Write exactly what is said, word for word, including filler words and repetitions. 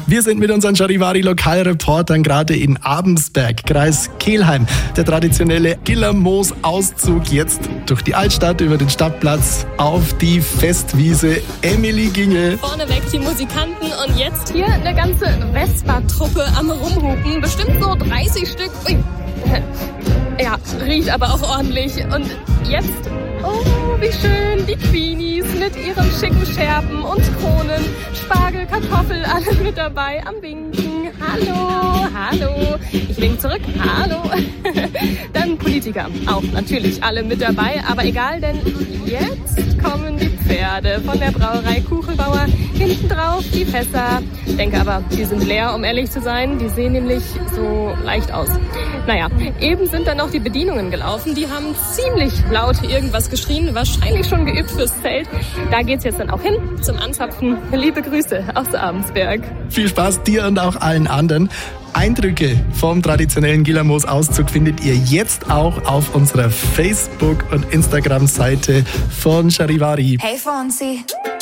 Wir sind mit unseren Charivari-Lokalreportern gerade in Abensberg, Kreis Kelheim. Der traditionelle Gillermoos-Auszug jetzt durch die Altstadt, über den Stadtplatz, auf die Festwiese. Emily Ginge. Vorneweg die Musikanten und jetzt hier eine ganze Vespa-Truppe am Rumhupen. Bestimmt so dreißig Stück. Ui. Ja, riecht aber auch ordentlich. Und jetzt, oh, wie schön, die Queenies mit ihren schicken Schärpen und Kronen. Spargel, Kartoffel, alle mit dabei am Winken. Hallo, hallo. Ich wink zurück, hallo. Dann Politiker, auch natürlich alle mit dabei. Aber egal, denn jetzt kommen die Pferde von der Brauerei Kuchelbauer. Hinten drauf die Fässer. Ich denke aber, die sind leer, um ehrlich zu sein. Die sehen nämlich so leicht aus. Naja, eben sind dann noch die Bedienungen gelaufen. Die haben ziemlich laut irgendwas geschrien. Wahrscheinlich schon geübt fürs Zelt. Da geht's jetzt dann auch hin zum Anzapfen. Liebe Grüße aus Abensberg. Viel Spaß dir und auch allen anderen. Eindrücke vom traditionellen Gillermoos-Auszug findet ihr jetzt auch auf unserer Facebook- und Instagram-Seite von Charivari. Hey Fonsi.